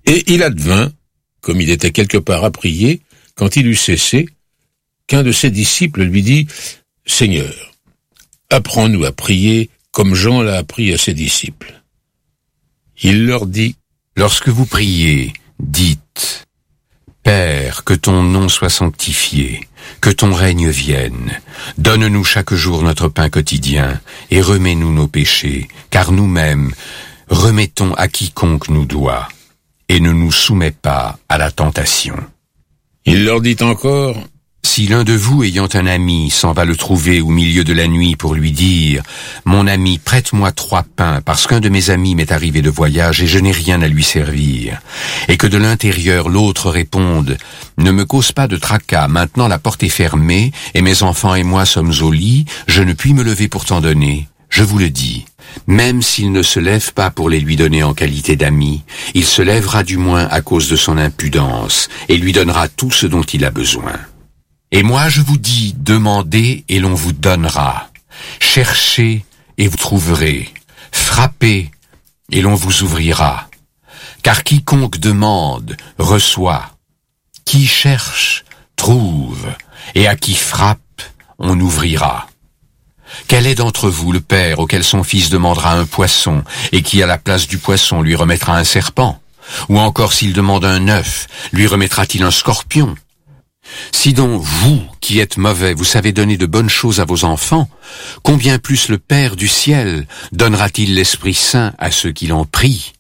Et il advint, comme il était quelque part à prier, quand il eut cessé, qu'un de ses disciples lui dit, « Seigneur, apprends-nous à prier comme Jean l'a appris à ses disciples. » Il leur dit, « Lorsque vous priez, dites, « Père, que ton nom soit sanctifié, que ton règne vienne. Donne-nous chaque jour notre pain quotidien, et remets-nous nos péchés, car nous-mêmes remettons à quiconque nous doit, et ne nous soumets pas à la tentation. » Il leur dit encore, « Si l'un de vous ayant un ami s'en va le trouver au milieu de la nuit pour lui dire « Mon ami, prête-moi 3 pains, parce qu'un de mes amis m'est arrivé de voyage et je n'ai rien à lui servir. » Et que de l'intérieur l'autre réponde « Ne me cause pas de tracas, maintenant la porte est fermée, et mes enfants et moi sommes au lit, je ne puis me lever pour t'en donner. » Je vous le dis, même s'il ne se lève pas pour les lui donner en qualité d'ami, il se lèvera du moins à cause de son impudence, et lui donnera tout ce dont il a besoin. Et moi je vous dis, demandez et l'on vous donnera. Cherchez et vous trouverez. Frappez et l'on vous ouvrira. Car quiconque demande, reçoit. Qui cherche, trouve. Et à qui frappe, on ouvrira. Quel est d'entre vous le père auquel son fils demandera un poisson et qui à la place du poisson lui remettra un serpent? Ou encore s'il demande un œuf, lui remettra-t-il un scorpion? Si donc vous, qui êtes mauvais, vous savez donner de bonnes choses à vos enfants, combien plus le Père du ciel donnera-t-il l'Esprit Saint à ceux qui l'en prient?